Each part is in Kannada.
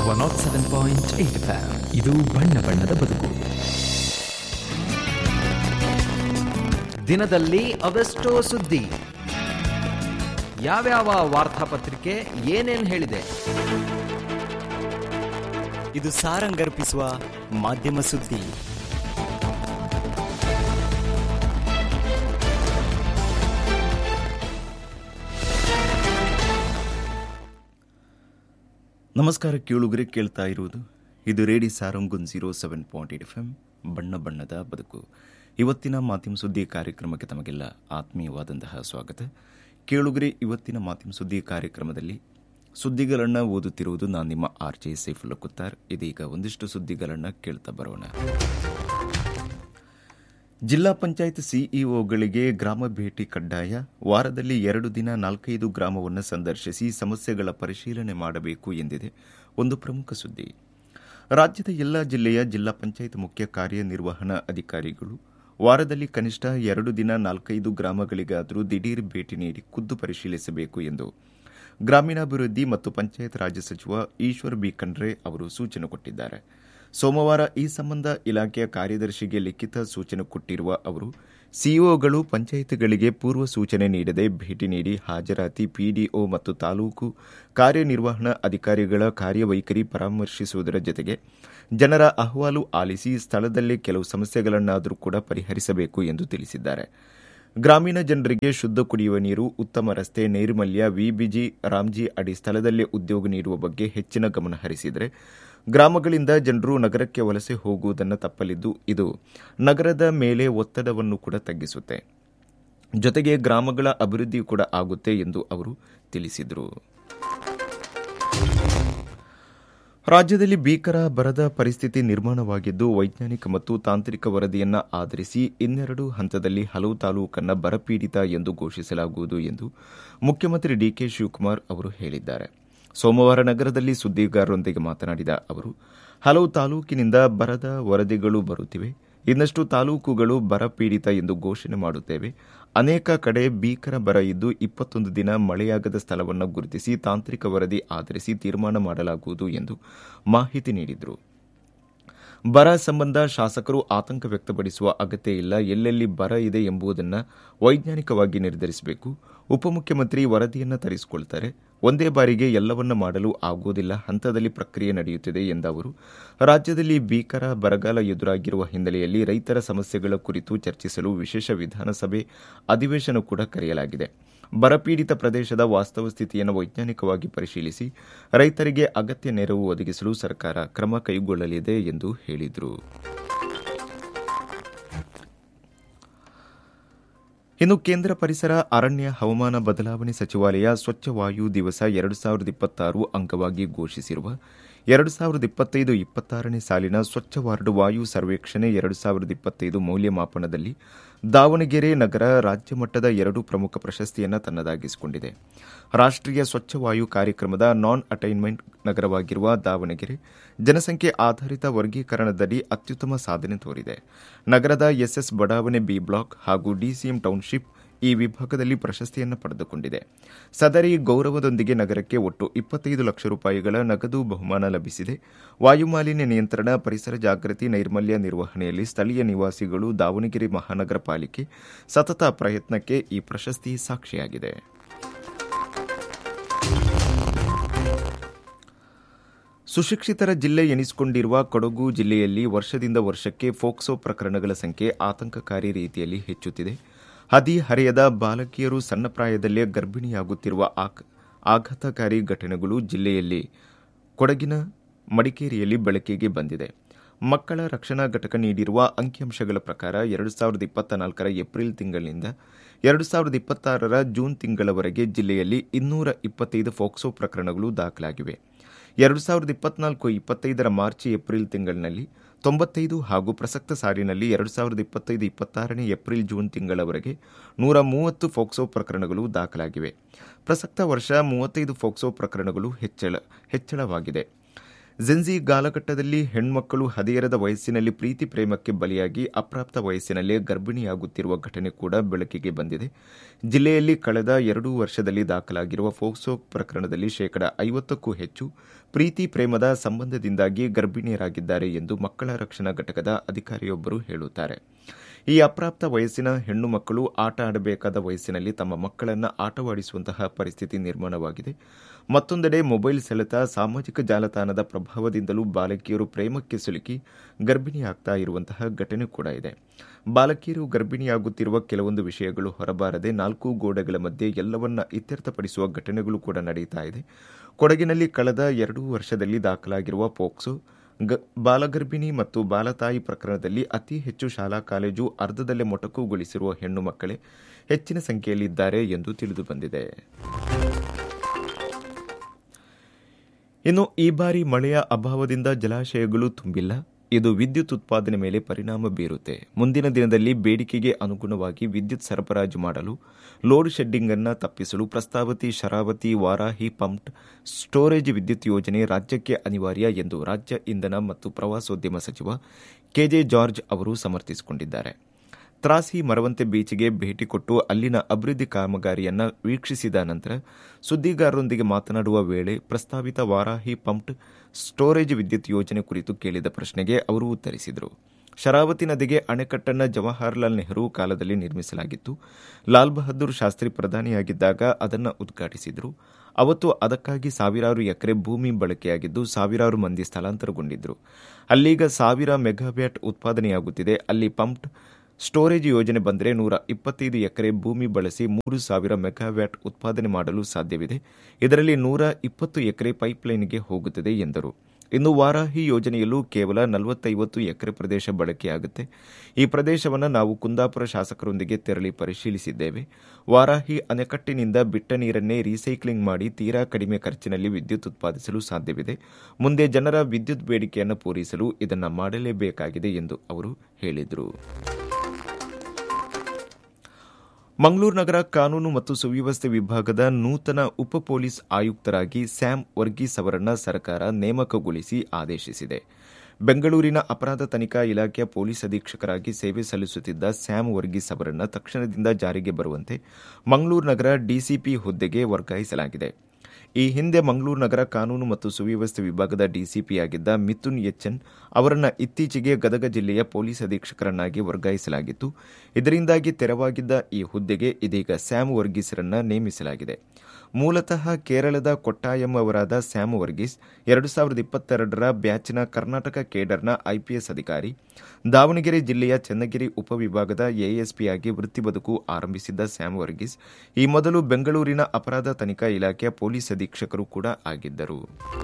107.8 FM. ಇದು ಬಣ್ಣ ಬಣ್ಣದ ಬದುಕು. ದಿನದಲ್ಲಿ ಅವೆಷ್ಟೋ ಸುದ್ದಿ, ಯಾವ್ಯಾವ ವಾರ್ತಾಪತ್ರಿಕೆ ಏನೇನ್ ಹೇಳಿದೆ, ಇದು ಸಾರಂಗರ್ಪಿಸುವ ಮಾಧ್ಯಮ ಸುದ್ದಿ. ನಮಸ್ಕಾರ ಕೇಳುಗರೆ, ಕೇಳ್ತಾ ಇರುವುದು ಇದು ರೇಡಿಯೋ ಸಾರಂಗುನ್ 107.8 FM ಬಣ್ಣ ಬಣ್ಣದ ಬದುಕು. ಇವತ್ತಿನ ಮಾಧ್ಯಮ ಸುದ್ದಿ ಕಾರ್ಯಕ್ರಮಕ್ಕೆ ತಮಗೆಲ್ಲ ಆತ್ಮೀಯವಾದಂತಹ ಸ್ವಾಗತ. ಕೇಳುಗರೆ, ಇವತ್ತಿನ ಮಾಧ್ಯಮ ಸುದ್ದಿ ಕಾರ್ಯಕ್ರಮದಲ್ಲಿ ಸುದ್ದಿಗಳನ್ನು ಓದುತ್ತಿರುವುದು ನಾನು ನಿಮ್ಮ RJ ಸೈಫುಲ್ಲಾ ಕುತ್ತಾರ್. ಇದೀಗ ಒಂದಿಷ್ಟು ಸುದ್ದಿಗಳನ್ನು ಕೇಳ್ತಾ ಬರೋಣ. ಜಿಲ್ಲಾ ಪಂಚಾಯತ್ ಸಿಇಒಗಳಿಗೆ ಗ್ರಾಮ ಭೇಟಿ ಕಡ್ಡಾಯ. ವಾರದಲ್ಲಿ 2 ದಿನ 4-5 ಗ್ರಾಮವನ್ನು ಸಂದರ್ಶಿಸಿ ಸಮಸ್ಯೆಗಳ ಪರಿಶೀಲನೆ ಮಾಡಬೇಕು ಎಂದಿದೆ ಒಂದು ಪ್ರಮುಖ ಸುದ್ದಿ. ರಾಜ್ಯದ ಎಲ್ಲ ಜಿಲ್ಲೆಯ ಜಿಲ್ಲಾ ಪಂಚಾಯತ್ ಮುಖ್ಯ ಕಾರ್ಯನಿರ್ವಹಣಾ ಅಧಿಕಾರಿಗಳು ವಾರದಲ್ಲಿ ಕನಿಷ್ಠ 2 ದಿನ 4-5 ಗ್ರಾಮಗಳಿಗಾದರೂ ದಿಢೀರ್ ಭೇಟಿ ನೀಡಿ ಖುದ್ದು ಪರಿಶೀಲಿಸಬೇಕು ಎಂದು ಗ್ರಾಮೀಣಾಭಿವೃದ್ಧಿ ಮತ್ತು ಪಂಚಾಯತ್ ರಾಜ್ ಸಚಿವ ಈಶ್ವರ್ ಬಿ ಖಂಡ್ರೆ ಅವರು ಸೂಚನೆ ಕೊಟ್ಟಿದ್ದಾರೆ. ಸೋಮವಾರ ಈ ಸಂಬಂಧ ಇಲಾಖೆಯ ಕಾರ್ಯದರ್ಶಿಗೆ ಲಿಖಿತ ಸೂಚನೆ ಕೊಟ್ಟಿರುವ ಅವರು, ಸಿಇಒಗಳು ಪಂಚಾಯಿತಿಗಳಿಗೆ ಪೂರ್ವ ಸೂಚನೆ ನೀಡದೆ ಭೇಟಿ ನೀಡಿ ಹಾಜರಾತಿ ಪಿಡಿಒ ಮತ್ತು ತಾಲೂಕು ಕಾರ್ಯನಿರ್ವಹಣಾ ಅಧಿಕಾರಿಗಳ ಕಾರ್ಯವೈಖರಿ ಪರಾಮರ್ಶಿಸುವುದರ ಜೊತೆಗೆ ಜನರ ಅಹವಾಲು ಆಲಿಸಿ ಸ್ಥಳದಲ್ಲೇ ಕೆಲವು ಸಮಸ್ಯೆಗಳನ್ನಾದರೂ ಕೂಡ ಪರಿಹರಿಸಬೇಕು ಎಂದು ತಿಳಿಸಿದ್ದಾರೆ. ಗ್ರಾಮೀಣ ಜನರಿಗೆ ಶುದ್ಧ ಕುಡಿಯುವ ನೀರು, ಉತ್ತಮ ರಸ್ತೆ, ನೈರ್ಮಲ್ಯ, ವಿಬಿಜಿ, ರಾಮ್ಜಿ ಅಡಿ ಸ್ಥಳದಲ್ಲೇ ಉದ್ಯೋಗ ನೀಡುವ ಬಗ್ಗೆ ಹೆಚ್ಚಿನ ಗಮನ ಹರಿಸಿದರೆ ಗ್ರಾಮಗಳಿಂದ ಜನರು ನಗರಕ್ಕೆ ವಲಸೆ ಹೋಗುವುದನ್ನು ತಪ್ಪಲಿದ್ದು ಇದು ನಗರದ ಮೇಲೆ ಒತ್ತಡವನ್ನು ಕೂಡ ತಗ್ಗಿಸುತ್ತೆ, ಜೊತೆಗೆ ಗ್ರಾಮಗಳ ಅಭಿವೃದ್ಧಿ ಕೂಡ ಆಗುತ್ತೆ ಎಂದು ಅವರು ತಿಳಿಸಿದರು. ರಾಜ್ಯದಲ್ಲಿ ಭೀಕರ ಬರದ ಪರಿಸ್ಥಿತಿ ನಿರ್ಮಾಣವಾಗಿದ್ದು, ವೈಜ್ಞಾನಿಕ ಮತ್ತು ತಾಂತ್ರಿಕ ವರದಿಯನ್ನು ಆಧರಿಸಿ 2 ಹಂತದಲ್ಲಿ ಹಲವು ತಾಲೂಕನ್ನು ಬರಪೀಡಿತ ಎಂದು ಘೋಷಿಸಲಾಗುವುದು ಎಂದು ಮುಖ್ಯಮಂತ್ರಿ ಡಿಕೆ ಶಿವಕುಮಾರ್ ಅವರು ಹೇಳಿದ್ದಾರೆ. ಸೋಮವಾರ ನಗರದಲ್ಲಿ ಸುದ್ದಿಗಾರರೊಂದಿಗೆ ಮಾತನಾಡಿದ ಅವರು, ಹಲವು ತಾಲೂಕಿನಿಂದ ಬರದ ವರದಿಗಳು ಬರುತ್ತಿವೆ. ಇನ್ನಷ್ಟು ತಾಲೂಕುಗಳು ಬರಪೀಡಿತ ಎಂದು ಘೋಷಣೆ ಮಾಡುತ್ತೇವೆ. ಅನೇಕ ಕಡೆ ಭೀಕರ ಬರ ಇದ್ದು 21 ದಿನ ಮಳೆಯಾಗದ ಸ್ಥಳವನ್ನು ಗುರುತಿಸಿ ತಾಂತ್ರಿಕ ವರದಿ ಆಧರಿಸಿ ತೀರ್ಮಾನ ಮಾಡಲಾಗುವುದು ಎಂದು ಮಾಹಿತಿ ನೀಡಿದರು. ಬರ ಸಂಬಂಧ ಶಾಸಕರು ಆತಂಕ ವ್ಯಕ್ತಪಡಿಸುವ ಅಗತ್ಯ ಇಲ್ಲ. ಎಲ್ಲೆಲ್ಲಿ ಬರ ಇದೆ ಎಂಬುದನ್ನು ವೈಜ್ಞಾನಿಕವಾಗಿ ನಿರ್ಧರಿಸಬೇಕು. ಉಪಮುಖ್ಯಮಂತ್ರಿ ವರದಿಯನ್ನು ತರಿಸಿಕೊಳ್ತಾರೆ. ಒಂದೇ ಬಾರಿಗೆ ಎಲ್ಲವನ್ನ ಮಾಡಲು ಆಗುವುದಿಲ್ಲ. ಹಂತದಲ್ಲಿ ಪ್ರಕ್ರಿಯೆ ನಡೆಯುತ್ತಿದೆ ಎಂದ ಅವರು, ರಾಜ್ಯದಲ್ಲಿ ಭೀಕರ ಬರಗಾಲ ಎದುರಾಗಿರುವ ಹಿನ್ನೆಲೆಯಲ್ಲಿ ರೈತರ ಸಮಸ್ಯೆಗಳ ಕುರಿತು ಚರ್ಚಿಸಲು ವಿಶೇಷ ವಿಧಾನಸಭೆ ಅಧಿವೇಶನ ಕೂಡ ಕರೆಯಲಾಗಿದೆ. ಬರಪೀಡಿತ ಪ್ರದೇಶದ ವಾಸ್ತವ ಸ್ಥಿತಿಯನ್ನು ವೈಜ್ಞಾನಿಕವಾಗಿ ಪರಿಶೀಲಿಸಿ ರೈತರಿಗೆ ಅಗತ್ಯ ನೆರವು ಒದಗಿಸಲು ಸರ್ಕಾರ ಕ್ರಮ ಕೈಗೊಳ್ಳಲಿದೆ ಎಂದು ಹೇಳಿದರು. ಇನ್ನು ಕೇಂದ್ರ ಪರಿಸರ, ಅರಣ್ಯ, ಹವಾಮಾನ ಬದಲಾವಣೆ ಸಚಿವಾಲಯ ಸ್ವಚ್ಛ ವಾಯು ದಿವಸ 2026 ಅಂಗವಾಗಿ ಘೋಷಿಸಿರುವ 2025-26ನೇ ಸಾಲಿನ ಸ್ವಚ್ಛ ವಾರ್ಡ್ ವಾಯು ಸರ್ವೇಕ್ಷಣೆ 2025 ಮೌಲ್ಯಮಾಪನದಲ್ಲಿ ದಾವಣಗೆರೆ ನಗರ ರಾಜ್ಯ ಮಟ್ಟದ 2 ಪ್ರಮುಖ ಪ್ರಶಸ್ತಿಯನ್ನು ತನ್ನದಾಗಿಸಿಕೊಂಡಿದೆ. ರಾಷ್ಟ್ರೀಯ ಸ್ವಚ್ಛ ವಾಯು ಕಾರ್ಯಕ್ರಮದ ನಾನ್ ಅಟೈನ್ಮೆಂಟ್ ನಗರವಾಗಿರುವ ದಾವಣಗೆರೆ ಜನಸಂಖ್ಯೆ ಆಧಾರಿತ ವರ್ಗೀಕರಣದಲ್ಲಿ ಅತ್ಯುತ್ತಮ ಸಾಧನೆ ತೋರಿದೆ. ನಗರದ ಎಸ್ಎಸ್ ಬಡಾವಣೆ ಬಿ ಬ್ಲಾಕ್ ಹಾಗೂ ಡಿಸಿಎಂ ಟೌನ್ಶಿಪ್ ಈ ವಿಭಾಗದಲ್ಲಿ ಪ್ರಶಸ್ತಿಯನ್ನು ಪಡೆದುಕೊಂಡಿದೆ. ಸದರಿ ಗೌರವದೊಂದಿಗೆ ನಗರಕ್ಕೆ ಒಟ್ಟು 25 ಲಕ್ಷ ರೂಪಾಯಿಗಳ ನಗದು ಬಹುಮಾನ ಲಭಿಸಿದೆ. ವಾಯುಮಾಲಿನ್ಯ ನಿಯಂತ್ರಣ, ಪರಿಸರ ಜಾಗೃತಿ, ನೈರ್ಮಲ್ಯ ನಿರ್ವಹಣೆಯಲ್ಲಿ ಸ್ಥಳೀಯ ನಿವಾಸಿಗಳು, ದಾವಣಗೆರೆ ಮಹಾನಗರ ಪಾಲಿಕೆ ಸತತ ಪ್ರಯತ್ನಕ್ಕೆ ಈ ಪ್ರಶಸ್ತಿ ಸಾಕ್ಷಿಯಾಗಿದೆ. ಸುಶಿಕ್ಷಿತರ ಜಿಲ್ಲೆ ಎನಿಸಿಕೊಂಡಿರುವ ಕೊಡಗು ಜಿಲ್ಲೆಯಲ್ಲಿ ವರ್ಷದಿಂದ ವರ್ಷಕ್ಕೆ ಫೋಕ್ಸೋ ಪ್ರಕರಣಗಳ ಸಂಖ್ಯೆ ಆತಂಕಕಾರಿ ರೀತಿಯಲ್ಲಿ ಹೆಚ್ಚುತ್ತಿದೆ. ಹದಿಹರೆಯದ ಬಾಲಕಿಯರು ಸಣ್ಣ ಪ್ರಾಯದಲ್ಲೇ ಗರ್ಭಿಣಿಯಾಗುತ್ತಿರುವ ಆಘಾತಕಾರಿ ಘಟನೆಗಳು ಜಿಲ್ಲೆಯಲ್ಲಿ ಕೊಡಗಿನ ಮಡಿಕೇರಿಯಲ್ಲಿ ಬೆಳಕಿಗೆ ಬಂದಿದೆ. ಮಕ್ಕಳ ರಕ್ಷಣಾ ಘಟಕ ನೀಡಿರುವ ಅಂಕಿಅಂಶಗಳ ಪ್ರಕಾರ 2024 ಏಪ್ರಿಲ್ ತಿಂಗಳಿನಿಂದ 2026 ಜೂನ್ ತಿಂಗಳವರೆಗೆ ಜಿಲ್ಲೆಯಲ್ಲಿ 225 ಫೋಕ್ಸೋ ಪ್ರಕರಣಗಳು ದಾಖಲಾಗಿವೆ. 2024-25 ಮಾರ್ಚ್ ಏಪ್ರಿಲ್ ತಿಂಗಳಿನಲ್ಲಿ 95 ಹಾಗೂ ಪ್ರಸಕ್ತ ಸಾಲಿನಲ್ಲಿ 2025-26ನೇ ಏಪ್ರಿಲ್ ಜೂನ್ ತಿಂಗಳವರೆಗೆ 130 ಫೋಕ್ಸೋ ಪ್ರಕರಣಗಳು ದಾಖಲಾಗಿವೆ. ಪ್ರಸಕ್ತ ವರ್ಷ 35 ಫೋಕ್ಸೋ ಪ್ರಕರಣಗಳು ಹೆಚ್ಚಳವಾಗಿದೆ. ಜೆನ್ಜಿ ಕಾಲಘಟ್ಟದಲ್ಲಿ ಹೆಣ್ಮಕ್ಕಳು ಹದಿಹರೆಯದ ವಯಸ್ಸಿನಲ್ಲಿ ಪ್ರೀತಿ ಪ್ರೇಮಕ್ಕೆ ಬಲಿಯಾಗಿ ಅಪ್ರಾಪ್ತ ವಯಸ್ಸಿನಲ್ಲೇ ಗರ್ಭಿಣಿಯಾಗುತ್ತಿರುವ ಘಟನೆ ಕೂಡ ಬೆಳಕಿಗೆ ಬಂದಿದೆ. ಜಿಲ್ಲೆಯಲ್ಲಿ ಕಳೆದ 2 ವರ್ಷದಲ್ಲಿ ದಾಖಲಾಗಿರುವ ಫೋಕ್ಸೋ ಪ್ರಕರಣದಲ್ಲಿ 50%ಕ್ಕೂ ಹೆಚ್ಚು ಪ್ರೀತಿ ಪ್ರೇಮದ ಸಂಬಂಧದಿಂದಾಗಿ ಗರ್ಭಿಣಿಯರಾಗಿದ್ದಾರೆ ಎಂದು ಮಕ್ಕಳ ರಕ್ಷಣಾ ಘಟಕದ ಅಧಿಕಾರಿಯೊಬ್ಬರು ಹೇಳುತ್ತಾರೆ. ಈ ಅಪ್ರಾಪ್ತ ವಯಸ್ಸಿನ ಹೆಣ್ಣು ಮಕ್ಕಳು ಆಟ ಆಡಬೇಕಾದ ವಯಸ್ಸಿನಲ್ಲಿ ತಮ್ಮ ಮಕ್ಕಳನ್ನು ಆಟವಾಡಿಸುವಂತಹ ಪರಿಸ್ಥಿತಿ ನಿರ್ಮಾಣವಾಗಿದೆ. ಮತ್ತೊಂದೆಡೆ ಮೊಬೈಲ್ ಸೆಳೆತ, ಸಾಮಾಜಿಕ ಜಾಲತಾಣದ ಪ್ರಭಾವದಿಂದಲೂ ಬಾಲಕಿಯರು ಪ್ರೇಮಕ್ಕೆ ಸಿಲುಕಿ ಗರ್ಭಿಣಿಯಾಗ್ತಾ ಇರುವಂತಹ ಘಟನೆ ಕೂಡ ಇದೆ. ಬಾಲಕಿಯರು ಗರ್ಭಿಣಿಯಾಗುತ್ತಿರುವ ಕೆಲವೊಂದು ವಿಷಯಗಳು ಹೊರಬಾರದೆ 4 ಗೋಡೆಗಳ ಮಧ್ಯೆ ಎಲ್ಲವನ್ನ ಇತ್ಯರ್ಥಪಡಿಸುವ ಘಟನೆಗಳು ಕೂಡ ನಡೆಯುತ್ತಾ ಇದೆ. ಕೊಡಗಿನಲ್ಲಿ ಕಳೆದ 2 ವರ್ಷದಲ್ಲಿ ದಾಖಲಾಗಿರುವ ಪೋಕ್ಸೋ ಬಾಲಗರ್ಭಿಣಿ ಮತ್ತು ಬಾಲತಾಯಿ ಪ್ರಕರಣದಲ್ಲಿ ಅತಿ ಹೆಚ್ಚು ಶಾಲಾ ಕಾಲೇಜು ಅರ್ಧದಲ್ಲೇ ಮೊಟಕುಗೊಳಿಸಿರುವ ಹೆಣ್ಣು ಮಕ್ಕಳೇ ಹೆಚ್ಚಿನ ಸಂಖ್ಯೆಯಲ್ಲಿದ್ದಾರೆ ಎಂದು ತಿಳಿದುಬಂದಿದೆ. ಇನ್ನು ಈ ಬಾರಿ ಮಳೆಯ ಅಭಾವದಿಂದ ಜಲಾಶಯಗಳು ತುಂಬಿಲ್ಲ. ಇದು ವಿದ್ಯುತ್ ಉತ್ಪಾದನೆ ಮೇಲೆ ಪರಿಣಾಮ ಬೀರುತ್ತೆ. ಮುಂದಿನ ದಿನದಲ್ಲಿ ಬೇಡಿಕೆಗೆ ಅನುಗುಣವಾಗಿ ವಿದ್ಯುತ್ ಸರಬರಾಜು ಮಾಡಲು ಲೋಡ್ ಶೆಡ್ಡಿಂಗ್ ಅನ್ನು ತಪ್ಪಿಸಲು ಪ್ರಸ್ತಾವತಿ ಶರಾವತಿ ವಾರಾಹಿ ಪಂಪ್ಡ್ ಸ್ಟೋರೇಜ್ ವಿದ್ಯುತ್ ಯೋಜನೆ ರಾಜ್ಯಕ್ಕೆ ಅನಿವಾರ್ಯ ಎಂದು ರಾಜ್ಯ ಇಂಧನ ಮತ್ತು ಪ್ರವಾಸೋದ್ಯಮ ಸಚಿವ ಕೆಜೆ ಜಾರ್ಜ್ ಅವರು ಸಮರ್ಥಿಸಿಕೊಂಡಿದ್ದಾರೆ. ತ್ರಾಸಿ ಮರವಂತೆ ಬೀಚ್ಗೆ ಭೇಟಿ ಕೊಟ್ಟು ಅಲ್ಲಿನ ಅಭಿವೃದ್ಧಿ ಕಾಮಗಾರಿಯನ್ನು ವೀಕ್ಷಿಸಿದ ನಂತರ ಸುದ್ದಿಗಾರರೊಂದಿಗೆ ಮಾತನಾಡುವ ವೇಳೆ ಪ್ರಸ್ತಾವಿತ ವಾರಾಹಿ ಪಂಪ್ಡ್ ಸ್ಟೋರೇಜ್ ವಿದ್ಯುತ್ ಯೋಜನೆ ಕುರಿತು ಕೇಳಿದ ಪ್ರಶ್ನೆಗೆ ಅವರು ಉತ್ತರಿಸಿದರು. ಶರಾವತಿ ನದಿಗೆ ಅಣೆಕಟ್ಟನ್ನು ಜವಾಹರಲಾಲ್ ನೆಹರು ಕಾಲದಲ್ಲಿ ನಿರ್ಮಿಸಲಾಗಿತ್ತು. ಲಾಲ್ ಬಹದ್ದೂರ್ ಶಾಸ್ತ್ರಿ ಪ್ರಧಾನಿಯಾಗಿದ್ದಾಗ ಅದನ್ನು ಉದ್ಘಾಟಿಸಿದರು. ಅವತ್ತು ಅದಕ್ಕಾಗಿ ಸಾವಿರಾರು ಎಕರೆ ಭೂಮಿ ಬಳಕೆಯಾಗಿದ್ದು ಸಾವಿರಾರು ಮಂದಿ ಸ್ಥಳಾಂತರಗೊಂಡಿದ್ದರು. ಅಲ್ಲೀಗ 1000 ಮೆಗಾವ್ಯಾಟ್ ಉತ್ಪಾದನೆಯಾಗುತ್ತಿದೆ. ಅಲ್ಲಿ ಪಂಪ್ಡ್ ಸ್ಟೋರೇಜ್ ಯೋಜನೆ ಬಂದರೆ 125 ಎಕರೆ ಭೂಮಿ ಬಳಸಿ 3000 ಮೆಗಾವ್ಯಾಟ್ ಉತ್ಪಾದನೆ ಮಾಡಲು ಸಾಧ್ಯವಿದೆ. ಇದರಲ್ಲಿ 120 ಎಕರೆ ಪೈಪ್ಲೈನ್ಗೆ ಹೋಗುತ್ತದೆ ಎಂದರು. ಇನ್ನು ವಾರಾಹಿ ಯೋಜನೆಯಲ್ಲೂ ಕೇವಲ 40-50 ಎಕರೆ ಪ್ರದೇಶ ಬಳಕೆಯಾಗುತ್ತೆ. ಈ ಪ್ರದೇಶವನ್ನು ನಾವು ಕುಂದಾಪುರ ಶಾಸಕರೊಂದಿಗೆ ತೆರಳಿ ಪರಿಶೀಲಿಸಿದ್ದೇವೆ. ವಾರಾಹಿ ಅಣೆಕಟ್ಟಿನಿಂದ ಬಿಟ್ಟ ನೀರನ್ನೇ ರೀಸೈಕ್ಲಿಂಗ್ ಮಾಡಿ ತೀರಾ ಕಡಿಮೆ ಖರ್ಚಿನಲ್ಲಿ ವಿದ್ಯುತ್ ಉತ್ಪಾದಿಸಲು ಸಾಧ್ಯವಿದೆ. ಮುಂದೆ ಜನರ ವಿದ್ಯುತ್ ಬೇಡಿಕೆಯನ್ನು ಪೂರೈಸಲು ಇದನ್ನು ಮಾಡಲೇಬೇಕಾಗಿದೆ ಎಂದು ಅವರು ಹೇಳಿದರು. ಮಂಗಳೂರು ನಗರ ಕಾನೂನು ಮತ್ತು ಸುವ್ಯವಸ್ಥೆ ವಿಭಾಗದ ನೂತನ ಉಪ ಪೊಲೀಸ್ ಆಯುಕ್ತರಾಗಿ ಸ್ಯಾಮ್ ವರ್ಗೀಸ್ ಅವರನ್ನು ಸರ್ಕಾರ ನೇಮಕಗೊಳಿಸಿ ಆದೇಶಿಸಿದೆ. ಬೆಂಗಳೂರಿನ ಅಪರಾಧ ತನಿಖಾ ಇಲಾಖೆಯ ಪೊಲೀಸ್ ಅಧೀಕ್ಷಕರಾಗಿ ಸೇವೆ ಸಲ್ಲಿಸುತ್ತಿದ್ದ ಸ್ಯಾಮ್ ವರ್ಗೀಸ್ ಅವರನ್ನು ತಕ್ಷಣದಿಂದ ಜಾರಿಗೆ ಬರುವಂತೆ ಮಂಗಳೂರು ನಗರ ಡಿಸಿಪಿ ಹುದ್ದೆಗೆ ವರ್ಗಾಯಿಸಲಾಗಿದೆ. ಈ ಹಿಂದೆ ಮಂಗಳೂರು ನಗರ ಕಾನೂನು ಮತ್ತು ಸುವ್ಯವಸ್ಥೆ ವಿಭಾಗದ ಡಿಸಿಪಿಯಾಗಿದ್ದ ಮಿಥುನ್ ಎಚ್ಎನ್ ಅವರನ್ನು ಇತ್ತೀಚೆಗೆ ಗದಗ ಜಿಲ್ಲೆಯ ಪೊಲೀಸ್ ಅಧೀಕ್ಷಕರನ್ನಾಗಿ ವರ್ಗಾಯಿಸಲಾಗಿತ್ತು. ಇದರಿಂದಾಗಿ ತೆರವಾಗಿದ್ದ ಈ ಹುದ್ದೆಗೆ ಇದೀಗ ಸ್ಯಾಮ್ ವರ್ಗೀಸ್ರನ್ನು ನೇಮಿಸಲಾಗಿದೆ. ಮೂಲತಃ ಕೇರಳದ ಕೊಟ್ಟಾಯಂ ಅವರಾದ ಸ್ಯಾಮ್ ವರ್ಗೀಸ್ 2022ರ ಬ್ಯಾಚ್ನ ಕರ್ನಾಟಕ ಕೇಡರ್ನ ಐಪಿಎಸ್ ಅಧಿಕಾರಿ. ದಾವಣಗೆರೆ ಜಿಲ್ಲೆಯ ಚನ್ನಗಿರಿ ಉಪವಿಭಾಗದ ಎಎಸ್ಪಿಯಾಗಿ ವೃತ್ತಿ ಬದುಕು ಆರಂಭಿಸಿದ್ದ ಸ್ಯಾಮ್ ವರ್ಗೀಸ್ ಈ ಮೊದಲು ಬೆಂಗಳೂರಿನ ಅಪರಾಧ ತನಿಖಾ ಇಲಾಖೆಯ ಪೊಲೀಸ್ ಅಧೀಕ್ಷಕರು ಕೂಡ ಆಗಿದ್ದರು.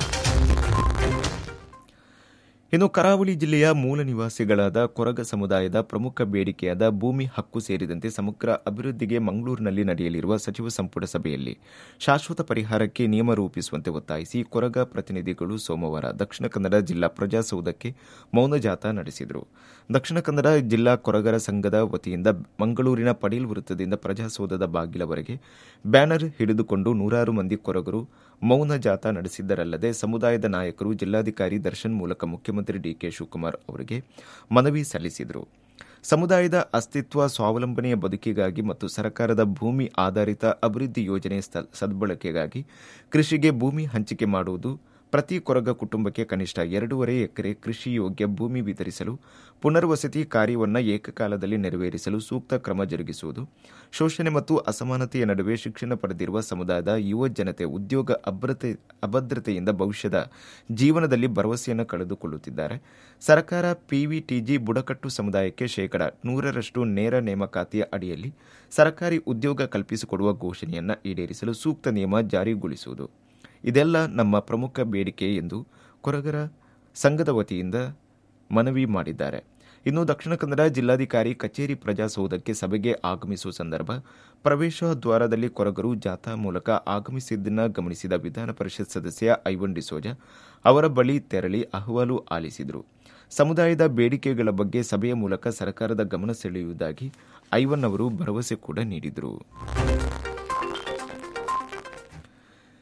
ಇನ್ನು ಕರಾವಳಿ ಜಿಲ್ಲೆಯ ಮೂಲ ನಿವಾಸಿಗಳಾದ ಕೊರಗ ಸಮುದಾಯದ ಪ್ರಮುಖ ಬೇಡಿಕೆಯಾದ ಭೂಮಿ ಹಕ್ಕು ಸೇರಿದಂತೆ ಸಮಗ್ರ ಅಭಿವೃದ್ಧಿಗೆ ಮಂಗಳೂರಿನಲ್ಲಿ ನಡೆಯಲಿರುವ ಸಚಿವ ಸಂಪುಟ ಸಭೆಯಲ್ಲಿ ಶಾಶ್ವತ ಪರಿಹಾರಕ್ಕೆ ನಿಯಮ ರೂಪಿಸುವಂತೆ ಒತ್ತಾಯಿಸಿ ಕೊರಗ ಪ್ರತಿನಿಧಿಗಳು ಸೋಮವಾರ ದಕ್ಷಿಣ ಕನ್ನಡ ಜಿಲ್ಲಾ ಪ್ರಜಾಸೌಧಕ್ಕೆ ಮೌನ ಜಾಥಾ ನಡೆಸಿದರು. ದಕ್ಷಿಣ ಕನ್ನಡ ಜಿಲ್ಲಾ ಕೊರಗರ ಸಂಘದ ವತಿಯಿಂದ ಮಂಗಳೂರಿನ ಪಡೀಲ್ ವೃತ್ತದಿಂದ ಪ್ರಜಾಸೌಧದ ಬಾಗಿಲವರೆಗೆ ಬ್ಯಾನರ್ ಹಿಡಿದುಕೊಂಡು 100 ಮಂದಿ ಕೊರಗರು ಮೌನ ಜಾಥಾ ನಡೆಸಿದ್ದರಲ್ಲದೆ ಸಮುದಾಯದ ನಾಯಕರು ಜಿಲ್ಲಾಧಿಕಾರಿ ದರ್ಶನ್ ಮೂಲಕ ಮುಖ್ಯಮಂತ್ರಿ ಡಿಕೆ ಶಿವಕುಮಾರ್ ಅವರಿಗೆ ಮನವಿ ಸಲ್ಲಿಸಿದರು. ಸಮುದಾಯದ ಅಸ್ತಿತ್ವ ಸ್ವಾವಲಂಬನೆಯ ಬದುಕಿಗಾಗಿ ಮತ್ತು ಸರ್ಕಾರದ ಭೂಮಿ ಆಧಾರಿತ ಅಭಿವೃದ್ಧಿ ಯೋಜನೆ ಸದ್ಬಳಕೆಗಾಗಿ ಕೃಷಿಗೆ ಭೂಮಿ ಹಂಚಿಕೆ ಮಾಡುವುದು, ಪ್ರತಿ ಕೊರಗ ಕುಟುಂಬಕ್ಕೆ ಕನಿಷ್ಠ 2.5 ಎಕರೆ ಕೃಷಿ ಯೋಗ್ಯ ಭೂಮಿ ವಿತರಿಸಲು, ಪುನರ್ವಸತಿ ಕಾರ್ಯವನ್ನು ಏಕಕಾಲದಲ್ಲಿ ನೆರವೇರಿಸಲು ಸೂಕ್ತ ಕ್ರಮ ಜರುಗಿಸುವುದು, ಶೋಷಣೆ ಮತ್ತು ಅಸಮಾನತೆಯ ನಡುವೆ ಶಿಕ್ಷಣ ಪಡೆದಿರುವ ಸಮುದಾಯದ ಯುವ ಜನತೆ ಉದ್ಯೋಗ ಅಭದ್ರತೆಯಿಂದ ಭವಿಷ್ಯದ ಜೀವನದಲ್ಲಿ ಭರವಸೆಯನ್ನು ಕಳೆದುಕೊಳ್ಳುತ್ತಿದ್ದಾರೆ. ಸರ್ಕಾರ ಪಿವಿಟಿಜಿ ಬುಡಕಟ್ಟು ಸಮುದಾಯಕ್ಕೆ 100% ನೇರ ನೇಮಕಾತಿಯ ಅಡಿಯಲ್ಲಿ ಸರ್ಕಾರಿ ಉದ್ಯೋಗ ಕಲ್ಪಿಸಿಕೊಡುವ ಘೋಷಣೆಯನ್ನು ಈಡೇರಿಸಲು ಸೂಕ್ತ ನಿಯಮ ಜಾರಿಗೊಳಿಸುವುದು ಇದೆಲ್ಲ ನಮ್ಮ ಪ್ರಮುಖ ಬೇಡಿಕೆ ಎಂದು ಕೊರಗರ ಸಂಘದ ವತಿಯಿಂದ ಮನವಿ ಮಾಡಿದ್ದಾರೆ. ಇನ್ನು ದಕ್ಷಿಣ ಕನ್ನಡ ಜಿಲ್ಲಾಧಿಕಾರಿ ಕಚೇರಿ ಪ್ರಜಾಸೌಧಕ್ಕೆ ಸಭೆಗೆ ಆಗಮಿಸುವ ಸಂದರ್ಭ ಪ್ರವೇಶ ದ್ವಾರದಲ್ಲಿ ಕೊರಗರು ಜಾಥಾ ಮೂಲಕ ಆಗಮಿಸಿದ್ದನ್ನು ಗಮನಿಸಿದ ವಿಧಾನ ಪರಿಷತ್ ಸದಸ್ಯ ಐವನ್ ಡಿಸೋಜಾ ಅವರ ಬಳಿ ತೆರಳಿ ಅಹವಾಲು ಆಲಿಸಿದರು. ಸಮುದಾಯದ ಬೇಡಿಕೆಗಳ ಬಗ್ಗೆ ಸಭೆಯ ಮೂಲಕ ಸರ್ಕಾರದ ಗಮನ ಸೆಳೆಯುವುದಾಗಿ ಐವನ್ ಅವರು ಭರವಸೆ ಕೂಡ ನೀಡಿದರು.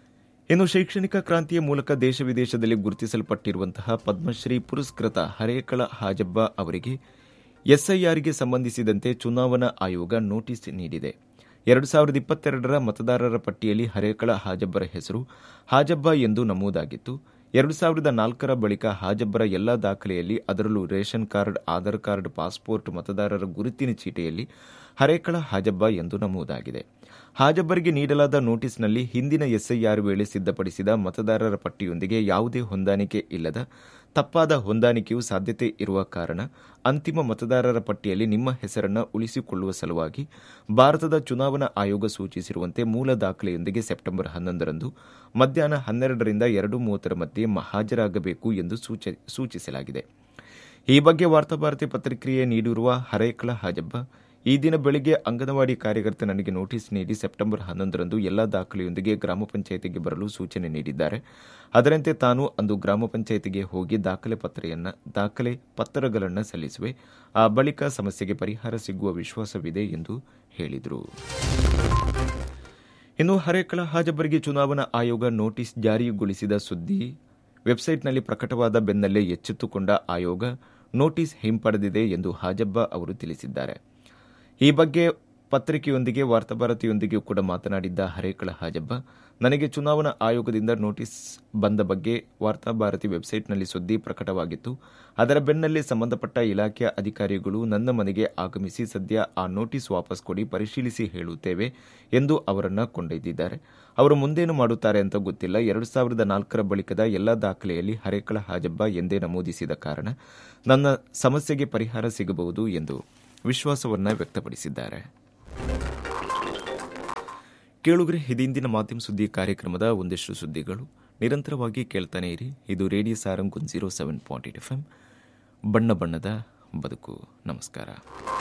ಇನ್ನು ಶೈಕ್ಷಣಿಕ ಕ್ರಾಂತಿಯ ಮೂಲಕ ದೇಶ ವಿದೇಶದಲ್ಲಿ ಗುರುತಿಸಲ್ಪಟ್ಟಿರುವಂತಹ ಪದ್ಮಶ್ರೀ ಪುರಸ್ಕೃತ ಹರೇಕಳ ಹಾಜಬ್ಬ ಅವರಿಗೆ ಎಸ್ಐಆರ್ಗೆ ಸಂಬಂಧಿಸಿದಂತೆ ಚುನಾವಣಾ ಆಯೋಗ ನೋಟಿಸ್ ನೀಡಿದೆ. 2022ರ ಮತದಾರರ ಪಟ್ಟಿಯಲ್ಲಿ ಹರೇಕಳ ಹಾಜಬ್ಬರ ಹೆಸರು ಹಾಜಬ್ಬ ಎಂದು ನಮೂದಾಗಿತ್ತು. 2004ರ ಬಳಿಕ ಹಾಜಬ್ಬರ ಎಲ್ಲಾ ದಾಖಲೆಯಲ್ಲಿ, ಅದರಲ್ಲೂ ration card, Aadhaar card, passport, ಮತದಾರರ ಗುರುತಿನ ಚೀಟಿಯಲ್ಲಿ ಹರೇಕಳ ಹಾಜಬ್ಬ ಎಂದು ನಮೂದಾಗಿದೆ. ಹಾಜಬ್ಬರಿಗೆ ನೀಡಲಾದ ನೋಟಿಸ್ನಲ್ಲಿ ಹಿಂದಿನ ಎಸ್ಐಆರ್ ವೇಳೆ ಸಿದ್ಧಪಡಿಸಿದ ಮತದಾರರ ಪಟ್ಟಿಯೊಂದಿಗೆ ಯಾವುದೇ ಹೊಂದಾಣಿಕೆ ಇಲ್ಲದ ತಪ್ಪಾದ ಹೊಂದಾಣಿಕೆಯು ಸಾಧ್ಯತೆ ಇರುವ ಕಾರಣ ಅಂತಿಮ ಮತದಾರರ ಪಟ್ಟಿಯಲ್ಲಿ ನಿಮ್ಮ ಹೆಸರನ್ನು ಉಳಿಸಿಕೊಳ್ಳುವ ಸಲುವಾಗಿ ಭಾರತದ ಚುನಾವಣಾ ಆಯೋಗ ಸೂಚಿಸಿರುವಂತೆ ಮೂಲ ದಾಖಲೆಯೊಂದಿಗೆ ಸೆಪ್ಟೆಂಬರ್ 11ರಂದು ಮಧ್ಯಾಹ್ನ 12ರಿಂದ 2:30 ಮಧ್ಯೆ ಹಾಜರಾಗಬೇಕು ಎಂದು ಸೂಚಿಸಲಾಗಿದೆ. ಈ ಬಗ್ಗೆ ವಾರ್ತಾಭಾರತಿ ಪತ್ರಿಕೆಗೆ ನೀಡಿರುವ ಹರೇಕಳ ಹಾಜಬ್ಬ, ಈ ದಿನ ಬೆಳಗ್ಗೆ ಅಂಗನವಾಡಿ ಕಾರ್ಯಕರ್ತ ನನಗೆ ನೋಟಿಸ್ ನೀಡಿ ಸೆಪ್ಟೆಂಬರ್ 11ರಂದು ಎಲ್ಲಾ ದಾಖಲೆಯೊಂದಿಗೆ ಗ್ರಾಮ ಪಂಚಾಯಿತಿಗೆ ಬರಲು ಸೂಚನೆ ನೀಡಿದ್ದಾರೆ. ಅದರಂತೆ ತಾನು ಅಂದು ಗ್ರಾಮ ಪಂಚಾಯಿತಿಗೆ ಹೋಗಿ ದಾಖಲೆ ಪತ್ರಗಳನ್ನು ಸಲ್ಲಿಸುವೆ. ಆ ಬಳಿಕ ಸಮಸ್ಯೆಗೆ ಪರಿಹಾರ ಸಿಗುವ ವಿಶ್ವಾಸವಿದೆ ಎಂದು ಹೇಳಿದರು. ಇನ್ನು ಹರೇಕಳ ಹಾಜಬ್ಬರಿಗೆ ಚುನಾವಣಾ ಆಯೋಗ ನೋಟಿಸ್ ಜಾರಿಗೊಳಿಸಿದ ಸುದ್ದಿ ವೆಬ್ಸೈಟ್ನಲ್ಲಿ ಪ್ರಕಟವಾದ ಬೆನ್ನಲ್ಲೇ ಎಚ್ಚೆತ್ತುಕೊಂಡ ಆಯೋಗ ನೋಟಿಸ್ ಹಿಂಪಡೆದಿದೆ ಎಂದು ಹಾಜಬ್ಬ ಅವರು ತಿಳಿಸಿದ್ದಾರೆ. ಈ ಬಗ್ಗೆ ಪತ್ರಿಕೆಯೊಂದಿಗೆ ವಾರ್ತಾಭಾರತಿಯೊಂದಿಗೆ ಕೂಡ ಮಾತನಾಡಿದ್ದ ಹರೇಕಳ ಹಾಜಬ್ಬ, ನನಗೆ ಚುನಾವಣಾ ಆಯೋಗದಿಂದ ನೋಟಿಸ್ ಬಂದ ಬಗ್ಗೆ ವಾರ್ತಾಭಾರತಿ ವೆಬ್ಸೈಟ್ನಲ್ಲಿ ಸುದ್ದಿ ಪ್ರಕಟವಾಗಿತ್ತು. ಅದರ ಬೆನ್ನಲ್ಲೇ ಸಂಬಂಧಪಟ್ಟ ಇಲಾಖೆಯ ಅಧಿಕಾರಿಗಳು ನನ್ನ ಮನೆಗೆ ಆಗಮಿಸಿ ಸದ್ಯ ಆ ನೋಟಿಸ್ ವಾಪಸ್ ಕೊಡಿ, ಪರಿಶೀಲಿಸಿ ಹೇಳುತ್ತೇವೆ ಎಂದು ಅವರನ್ನು ಕೊಂಡೊಯ್ದಿದ್ದಾರೆ. ಅವರು ಮುಂದೇನು ಮಾಡುತ್ತಾರೆ ಅಂತ ಗೊತ್ತಿಲ್ಲ. 2004ರ ಬಳಿಕದ ಎಲ್ಲಾ ದಾಖಲೆಯಲ್ಲಿ ಹರೇಕಳ ಹಾಜಬ್ಬ ಎಂದೇ ನಮೂದಿಸಿದ ಕಾರಣ ನನ್ನ ಸಮಸ್ಯೆಗೆ ಪರಿಹಾರ ಸಿಗಬಹುದು ಎಂದು ವಿಶ್ವಾಸವನ್ನು ವ್ಯಕ್ತಪಡಿಸಿದ್ದಾರೆ. ಕೇಳುಗರೆ, ಇಂದಿನ ಮಾಧ್ಯಮ ಸುದ್ದಿ ಕಾರ್ಯಕ್ರಮದ ಒಂದಿಷ್ಟು ಸುದ್ದಿಗಳು. ನಿರಂತರವಾಗಿ ಕೇಳ್ತಾನೆ ಇರಿ. ಇದು ರೇಡಿಯೋ ಸಾರಂಗ್ 107.8 FM, ಬಣ್ಣ ಬಣ್ಣದ ಬದುಕು. ನಮಸ್ಕಾರ.